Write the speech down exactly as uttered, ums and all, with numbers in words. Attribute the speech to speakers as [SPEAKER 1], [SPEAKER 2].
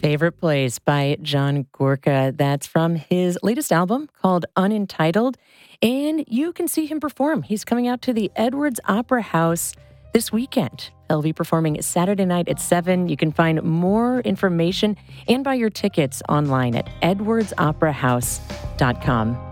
[SPEAKER 1] Favorite Place by John Gorka. That's from his latest album called Unentitled. And you can see him perform. He's coming out to the Edwards Opera House this weekend. He'll be performing Saturday night at seven. You can find more information and buy your tickets online at edwards opera house dot com.